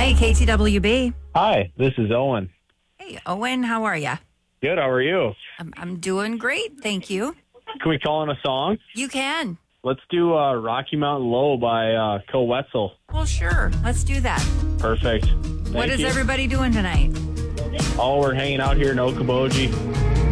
Hi, KTWB. Hi, this is Owen. Hey, Owen, how are you? Good, how are you? I'm doing great, thank you. Can we call in a song? You can. Let's do Rocky Mountain Low by Co Wetzel. Well, sure. Let's do that. Perfect. What is you. everybody doing tonight? Oh, we're hanging out here in Okoboji.